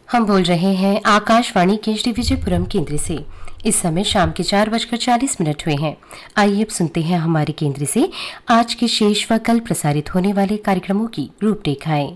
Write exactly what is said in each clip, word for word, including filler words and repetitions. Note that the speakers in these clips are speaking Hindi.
हम बोल रहे हैं आकाशवाणी के श्री विजयपुरम केंद्र से। इस समय शाम के चार बजकर चालीस मिनट हुए हैं। आइए अब सुनते हैं हमारे केंद्र से आज के शेष व कल प्रसारित होने वाले कार्यक्रमों की रूपरेखाएं।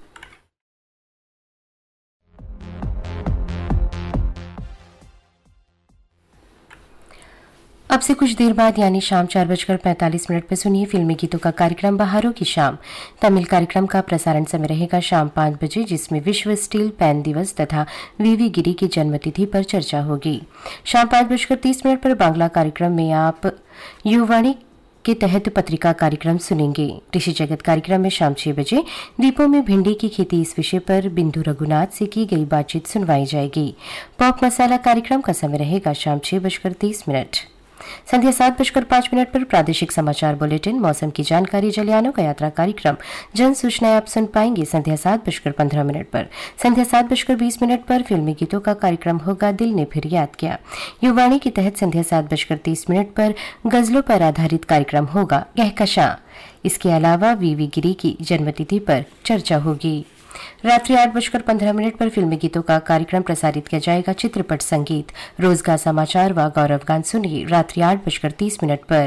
अब से कुछ देर बाद यानी शाम चार बजकर पैंतालीस मिनट पर सुनिए फिल्मी गीतों का कार्यक्रम बहारों की शाम। तमिल कार्यक्रम का प्रसारण समय रहेगा शाम पाँच बजे, जिसमें विश्व स्टील पैन दिवस तथा वीवी गिरी की जन्मतिथि पर चर्चा होगी। शाम पाँच बजकर तीस मिनट पर बांग्ला कार्यक्रम में आप युवाणी के तहत पत्रिका कार्यक्रम सुनेंगे। कृषि जगत कार्यक्रम में शाम छह बजे दीपों में भिंडी की खेती इस विषय पर बिंदु रघुनाथ से की गई बातचीत सुनवाई जाएगी। पॉप मसाला कार्यक्रम का समय रहेगा शाम छह बजकर तीस मिनट। संध्या सात बजकर पांच मिनट पर प्रादेशिक समाचार बुलेटिन, मौसम की जानकारी, जलयानों का यात्रा कार्यक्रम, जन सूचनाएं आप सुन पाएंगे संध्या सात बजकर पंद्रह मिनट पर। संध्या सात बजकर बीस मिनट पर फिल्मी गीतों का कार्यक्रम होगा दिल ने फिर याद किया। युवाणी के तहत संध्या सात बजकर तीस मिनट पर गजलों पर आधारित कार्यक्रम होगा कहकशां। इसके अलावा वीवी गिरी की जन्मतिथि पर चर्चा होगी। रात्रि आठ बजकर पंद्रह मिनट पर फिल्मी गीतों का कार्यक्रम प्रसारित किया जाएगा चित्रपट संगीत, रोजगार समाचार व गौरव गान सुनिए रात्रि आठ बजकर तीस मिनट पर।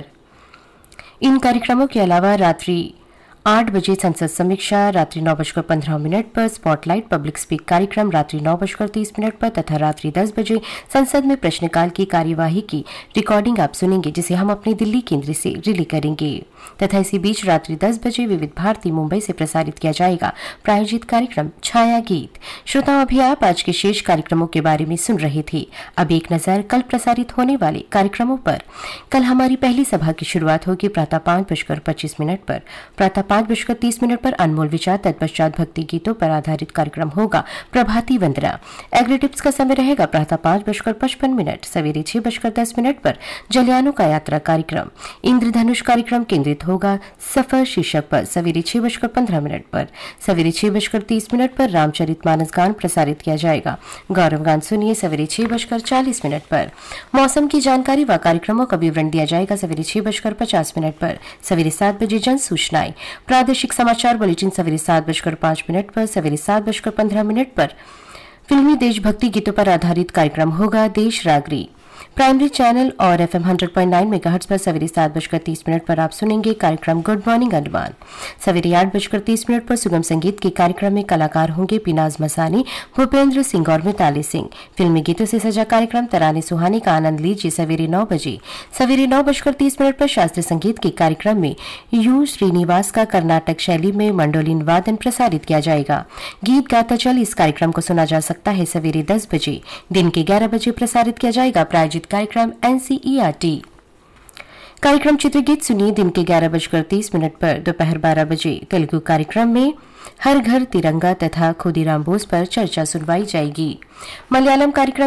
इन कार्यक्रमों के अलावा रात्रि आठ बजे संसद समीक्षा, रात्रि नौ बजकर पंद्रह मिनट पर स्पॉटलाइट पब्लिक स्पीक कार्यक्रम रात्रि नौ बजकर तीस मिनट पर तथा रात्रि दस बजे संसद में प्रश्नकाल की कार्यवाही की रिकॉर्डिंग आप सुनेंगे, जिसे हम अपने दिल्ली केंद्र से रिले करेंगे। तथा इसी बीच रात्रि दस बजे विविध भारती मुंबई से प्रसारित किया जाएगा प्रायोजित कार्यक्रम छाया गीत। श्रोताओं, अभी आप आज के शेष कार्यक्रमों के बारे में सुन रहे थे। अब एक नजर कल प्रसारित होने वाले कार्यक्रमों पर। कल हमारी पहली सभा की शुरुआत होगी प्रातः पांच बजकर पच्चीस मिनट पर। प्रातः पांच बजकर तीस मिनट पर अनमोल विचार, तत्पश्चात भक्ति गीतों पर आधारित कार्यक्रम होगा प्रभाती वंदना। एग्री टिप्स का समय रहेगा प्रातः पांच बजकर पचपन मिनट। सवेरे छह बजकर दस मिनट पर जलयानों का यात्रा कार्यक्रम, इंद्रधनुष कार्यक्रम केंद्रित होगा सफर शीर्षक पर सवेरे छह बजकर पंद्रह मिनट पर। सवेरे छह बजकर तीस मिनट पर रामचरितमानस गान प्रसारित किया जाएगा। गौरव गान सुनिए सवेरे छह बजकर चालीस मिनट पर। मौसम की जानकारी व कार्यक्रमों का विवरण दिया जाएगा सवेरे छह बजकर पचास मिनट पर। सवेरे सात बजे जन सूचनाएं, प्रादेशिक समाचार बुलेटिन सवेरे सात बजकर पांच मिनट पर। सवेरे सात बजकर पंद्रह मिनट पर फिल्मी देशभक्ति गीतों पर आधारित कार्यक्रम होगा देश रागरी। प्राइमरी चैनल और FM hundred point nine megahertz पर सवेरे सात बजकर तीस मिनट पर आप सुनेंगे कार्यक्रम गुड मॉर्निंग अंडमान। सवेरे आठ बजकर तीस मिनट पर सुगम संगीत के कार्यक्रम में कलाकार होंगे पिनाज मसानी, भूपेंद्र सिंह और मिताली सिंह। फिल्मी गीतों से सजा कार्यक्रम तराने सुहानी का आनंद लीजिए सवेरे नौ बजे। सवेरे नौ बजकर तीस मिनट पर शास्त्रीय संगीत के कार्यक्रम में यू श्रीनिवास का कर्नाटक शैली में मंडोलिन वादन प्रसारित किया जाएगा। गीत गाता चल इस कार्यक्रम को सुना जा सकता है सवेरे दस बजे। दिन के ग्यारह बजे प्रसारित किया जाएगा प्रायोजित कार्यक्रम एनसीईआरटी। कार्यक्रम चित्रगीत सुनिए दिन के ग्यारह बजकर तीस मिनट पर। दोपहर बारह बजे तेलुगु कार्यक्रम में हर घर तिरंगा तथा खुदीराम बोस पर चर्चा सुनवाई जाएगी। मलयालम कार्यक्रम